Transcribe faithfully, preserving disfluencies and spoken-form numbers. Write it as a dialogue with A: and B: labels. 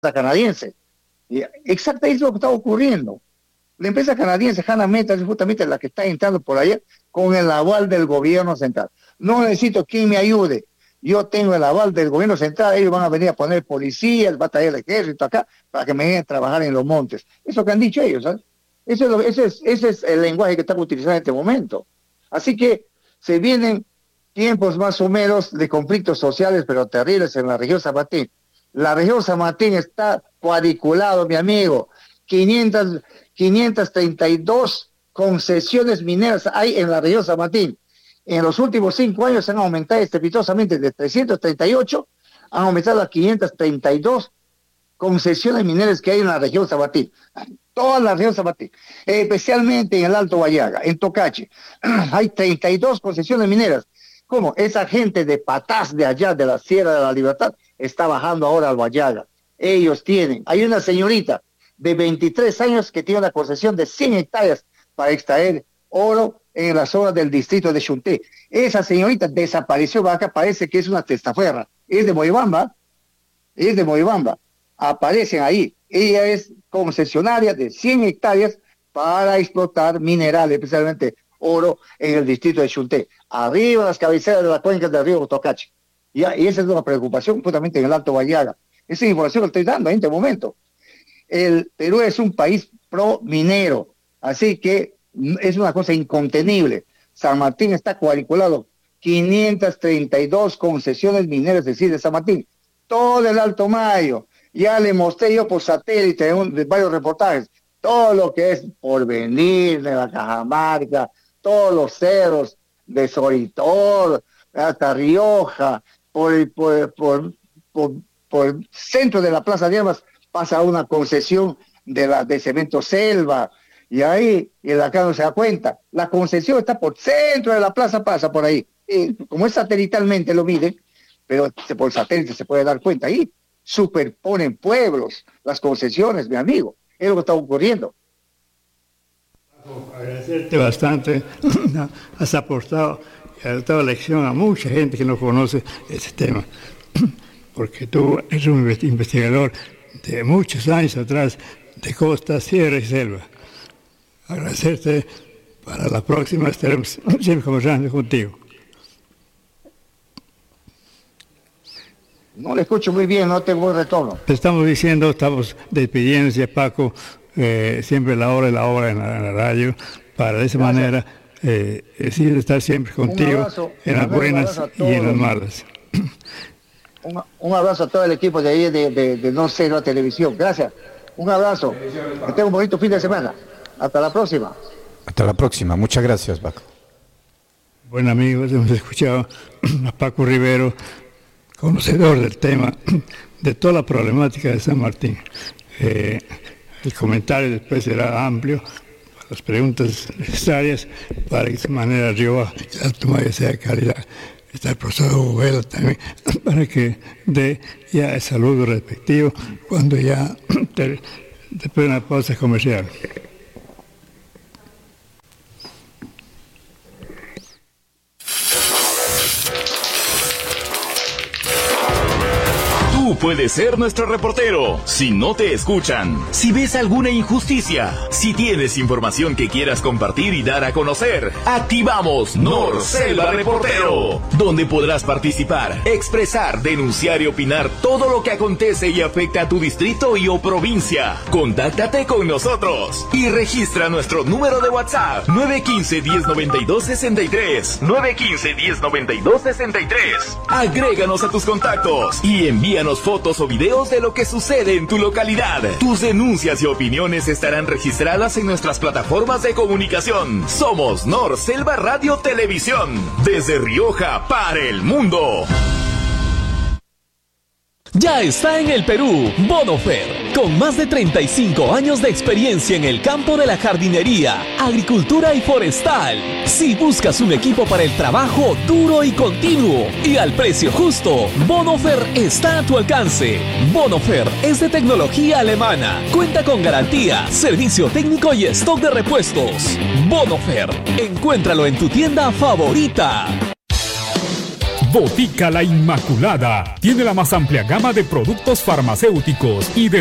A: canadiense. Y exactamente es lo que está ocurriendo. La empresa canadiense Hana Meta es justamente la que está entrando por allá con el aval del gobierno central. No necesito quien me ayude. Yo tengo el aval del gobierno central, ellos van a venir a poner policías, va a traer el ejército acá para que me vengan a trabajar en los montes. Eso que han dicho ellos, ¿sabes? Ese es, lo, ese, es, ese es el lenguaje que están utilizando en este momento. Así que se vienen tiempos más o menos de conflictos sociales, pero terribles en la región San Martín. La región San Martín está cuadriculado, mi amigo. quinientas, quinientas treinta y dos concesiones mineras hay en la región San Martín. En los últimos cinco años se han aumentado estrepitosamente de trescientas treinta y ocho, han aumentado a quinientas treinta y dos concesiones mineras que hay en la región San Martín. Toda la región San Martín, especialmente en el Alto Guayaga, en Tocache, hay treinta y dos concesiones mineras. ¿Cómo? Esa gente de Patás de allá, de la Sierra de la Libertad, está bajando ahora al Guayaga. Ellos tienen, hay una señorita de veintitrés años que tiene una concesión de cien hectáreas para extraer oro en la zona del distrito de Xunté. Esa señorita desapareció, acá parece que es una testaferra, es de Moyobamba, es de Moyobamba, aparecen ahí. Ella es concesionaria de cien hectáreas para explotar minerales, especialmente oro en el distrito de Xunté, arriba las cabeceras de las cuencas del río Tocache. Y, y esa es una preocupación justamente en el Alto Guayaga. Esa información que estoy dando en este momento. El Perú es un país pro minero, así que es una cosa incontenible. San Martín está cuadriculado, quinientas treinta y dos concesiones mineras, es decir, de San Martín, todo el Alto Mayo. Ya le mostré yo por satélite en un, de varios reportajes, todo lo que es Porvenir, de la Cajamarca, todos los cerros de Soritor, hasta Rioja, por, por, por, por, por el centro de la Plaza de Armas pasa una concesión de, la, de Cemento Selva, y ahí, y acá no se da cuenta, la concesión está por centro de la plaza, pasa por ahí, y como es satelitalmente lo miden, pero por satélite se puede dar cuenta, ahí superponen pueblos, las concesiones, mi amigo, es lo que está ocurriendo.
B: Agradecerte bastante, has aportado, has dado lección a mucha gente que no conoce este tema, porque tú eres un investigador de muchos años atrás, de costa, sierra y selva. Agradecerte, para la próxima estaremos siempre conversando contigo.
A: No le escucho muy bien, no tengo buen retorno.
B: Te estamos diciendo, estamos despidiéndose, Paco, eh, siempre la hora y la hora en la, en la radio, para de esa Gracias. manera eh, decir estar siempre contigo abrazo, en las buenas y en las malas.
A: Un, un abrazo a todo el equipo de ahí de, de, de No Selva Televisión. Gracias. Un abrazo. Que tenga un bonito fin de semana. Hasta la próxima.
C: Hasta la próxima. Muchas gracias, Paco.
B: Bueno, amigos, hemos escuchado a Paco Rivero, conocedor del tema, de toda la problemática de San Martín. Eh, el comentario después será amplio, las preguntas necesarias para que de esa manera Rioja y Alto Mayo sea de calidad. Está el profesor Hugo también, para que dé ya el saludo respectivo cuando ya te, después de una pausa comercial.
D: Tú puedes ser nuestro reportero. Si no te escuchan, si ves alguna injusticia, si tienes información que quieras compartir y dar a conocer, activamos Norselva Reportero, donde podrás participar, expresar, denunciar y opinar todo lo que acontece y afecta a tu distrito y o provincia. Contáctate con nosotros y registra nuestro número de WhatsApp nueve uno cinco, uno cero nueve dos, seis tres, nueve uno cinco, uno cero nueve dos, seis tres. Agréganos a tus contactos y envíanos fotos o videos de lo que sucede en tu localidad. Tus denuncias y opiniones estarán registradas en nuestras plataformas de comunicación. Somos Norselva Radio Televisión, desde Rioja para el mundo.
E: Ya está en el Perú, Bonofer, con más de treinta y cinco años de experiencia en el campo de la jardinería, agricultura y forestal. Si buscas un equipo para el trabajo duro y continuo y al precio justo, Bonofer está a tu alcance. Bonofer es de tecnología alemana, cuenta con garantía, servicio técnico y stock de repuestos. Bonofer, encuéntralo en tu tienda favorita.
F: Botica La Inmaculada tiene la más amplia gama de productos farmacéuticos y de